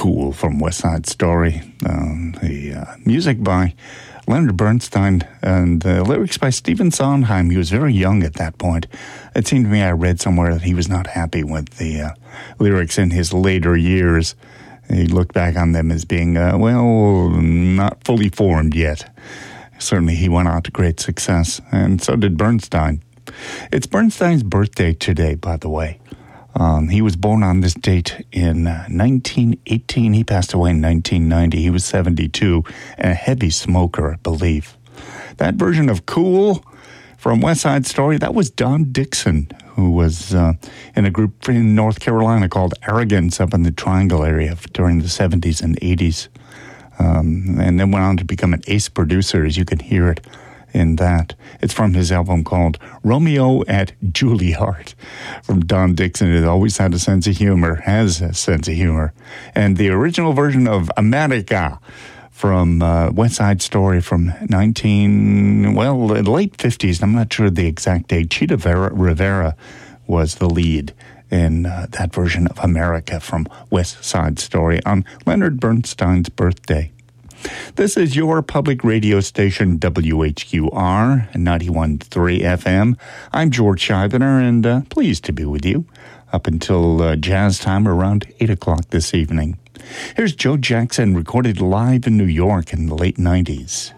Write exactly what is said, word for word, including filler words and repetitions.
Cool from West Side Story. Um, the uh, music by Leonard Bernstein and the lyrics by Stephen Sondheim. He was very young at that point. It seemed to me I read somewhere that he was not happy with the uh, lyrics in his later years. He looked back on them as being, uh, well, not fully formed yet. Certainly he went on to great success, and so did Bernstein. It's Bernstein's birthday today, by the way. Um, he was born on this date in uh, nineteen eighteen. He passed away in nineteen ninety. He was seventy-two and a heavy smoker, I believe. That version of Cool from West Side Story, that was Don Dixon, who was uh, in a group in North Carolina called Arrogance up in the Triangle area during the seventies and eighties. Um, and then went on to become an ace producer, as you can hear it in that. It's from his album called Romeo at Juilliard. From Don Dixon, it always had a sense of humor, has a sense of humor. And the original version of America from uh, West Side Story from nineteen, well, the late fifties, I'm not sure the exact date. Chita Vera, Rivera was the lead in uh, that version of America from West Side Story on Leonard Bernstein's birthday. This is your public radio station, W H Q R, ninety-one point three F M. I'm George Scheibner, and uh, pleased to be with you up until uh, jazz time around eight o'clock this evening. Here's Joe Jackson, recorded live in New York in the late nineties.